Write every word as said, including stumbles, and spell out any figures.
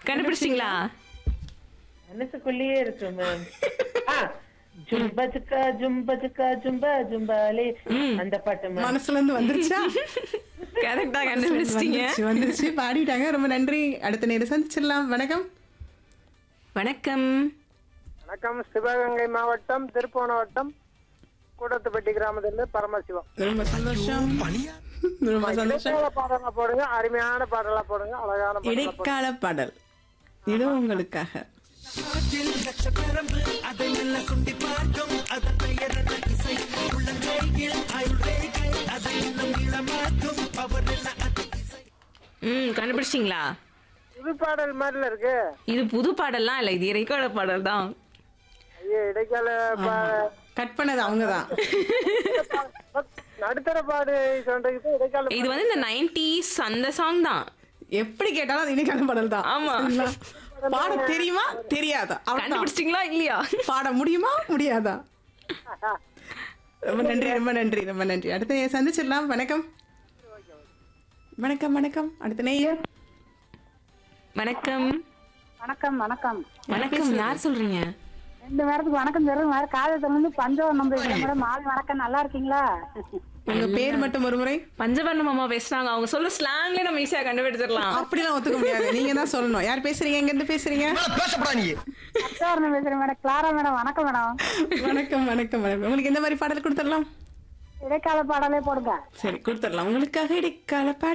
கண்டுபிடிச்சிட்டீங்களா? மனசுக்குள்ளேயே இருக்கு மேம். ஜும்பஜுக்கா ஜும்பஜுக்கா ஜும்பா ஜும்பாலே அந்த பாட்டு மேம். மனசுல இருந்து வந்துருச்சா? கரெக்டா கண்டுபிடிச்சிட்டீங்க. வந்துருச்சு வந்துருச்சு பாடிட்டாங்க. ரொம்ப நன்றி. அடுத்த நேரம் சந்திச்சிடலாம். வணக்கம். வணக்கம். வணக்கம். சிவகங்கை மாவட்டம் திருப்போண வட்டம் கூடத்துப்பட்டி கிராமத்திலிருந்து பரமசிவம். ரொம்ப சந்தோஷம். ரொம்ப சந்தோஷம். இடைக்கால பாடலா போடுங்க, அருமையான பாடலா போடுங்க, அழகான பாடலா போடுங்க. இடைக்கால பாடல் இது உங்களுக்காக. ம் கண்டுபிடிச்சிட்டீங்களா? புது பாடல் மாதிரில இருக்கு. இது புது பாடல்லாம் இல்ல, இது இடைக்கால பாடல் தான். ஐயோ, இடைக்கால பா- கட் பண்ணது அவங்கதான். நடுத்தர பாடு சொல்றதுக்கு இடைக்கால இது வந்து இந்த நைன்டிஸ் அந்த சாங் தான். எப்படி கேட்டாலும் அது இடைக்கால பாடல் தான். ஆமா. சரிங்களா? பாட தெரியுமா தெரியாதா? அவ்வளவுதான். கண்டுபிடிச்சிட்டீங்களா இல்லையா? பாட முடியுமா முடியாதா? ரொம்ப நன்றி ரொம்ப நன்றி ரொம்ப நன்றி. அடுத்த நேயர் சந்திச்சிடலாம். வணக்கம். வணக்கம் வணக்கம். அடுத்த நேயர். வணக்கம். வணக்கம் வணக்கம். வணக்கம். யார் சொல்றீங்க? ரெண்டு பேருக்கு வணக்கம் சொல்லுங்க. வேற காலேஜ்ல இருந்து பஞ்சவர்ணம் பேசுறேன் மேடம். மாலை வணக்கம். நல்லா இருக்கீங்களா? உங்க பேர் மட்டும் ஒரு முறை. பஞ்சவர்ணம் அம்மா பேசுறாங்க. அவங்க சொல்ல ஸ்லாங்ல நம்ம ஈஸியா கண்டுபிடிச்சிடலாம். அப்படிலாம் ஒத்துக்க முடியாது. நீங்க தான் சொல்லணும். யார் பேசுறீங்க? எங்க இருந்து பேசுறீங்க? பஞ்சவர்ணம் பேசுறேன் மேடம். Clara madam. வணக்கம் மேடம். வணக்கம் வணக்கம் வணக்கம். உங்களுக்கு எந்த மாதிரி பாடல் கொடுத்துடலாம்? இடைக்கால பாடலே போடுங்க. சரி கொடுத்துடலாம். உங்களுக்காக இடைக்கால பாடல்.